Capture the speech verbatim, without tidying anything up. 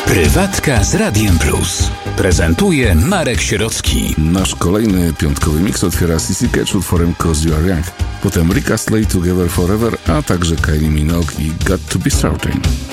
Prywatka z Radiem Plus. Prezentuje Marek Sierocki. Nasz kolejny piątkowy mix otwiera C C Catch utworem Cause You Are Young. Potem Rick Astley, Together Forever, a także Kylie Minogue i Got To Be Starting.